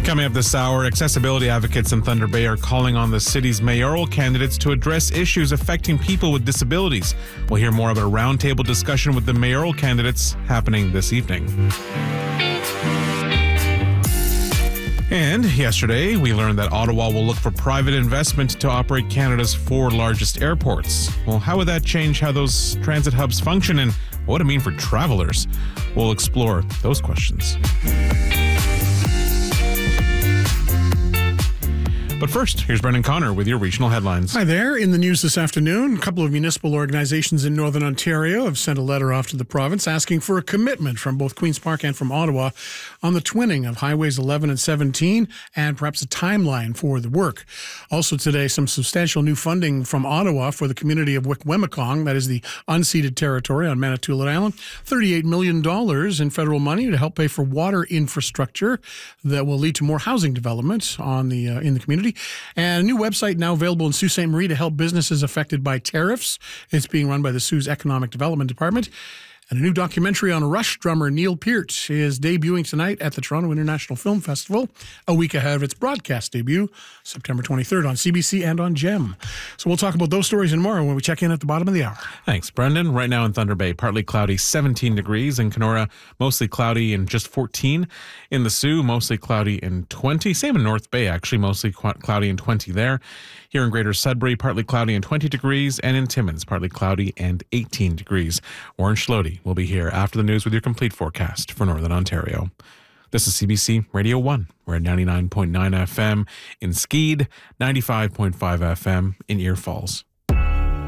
Coming up this hour, accessibility advocates in Thunder Bay are calling on the city's mayoral candidates to address issues affecting people with disabilities. We'll hear more about a roundtable discussion with the mayoral candidates happening this evening. And yesterday, we learned that Ottawa will look for private investment to operate Canada's 4 largest airports. Well, how would that change how those transit hubs function, and what would it mean for travelers? We'll explore those questions. But first, here's Brendan Connor with your regional headlines. Hi there. In the news this afternoon, a couple of municipal organizations in Northern Ontario have sent a letter off to the province asking for a commitment from both Queen's Park and from Ottawa on the twinning of Highways 11 and 17 and perhaps a timeline for the work. Also today, some substantial new funding from Ottawa for the community of Wikwemikong, that is the unceded territory on Manitoulin Island. $38 million in federal money to help pay for water infrastructure that will lead to more housing development in the community. And a new website now available in Sault Ste. Marie to help businesses affected by tariffs. It's being run by the Sault's Economic Development Department. And a new documentary on Rush drummer Neil Peart is debuting tonight at the Toronto International Film Festival, a week ahead of its broadcast debut, September 23rd on CBC and on GEM. So we'll talk about those stories and more when we check in at the bottom of the hour. Thanks, Brendan. Right now in Thunder Bay, partly cloudy, 17 degrees. In Kenora, mostly cloudy and just 14. In the Soo, mostly cloudy and 20. Same in North Bay, actually, mostly cloudy and 20 there. Here in Greater Sudbury, partly cloudy and 20 degrees. And in Timmins, partly cloudy and 18 degrees. Warren Schlody will be here after the news with your complete forecast for Northern Ontario. This is CBC Radio 1. We're at 99.9 FM in Skeed, 95.5 FM in Ear Falls.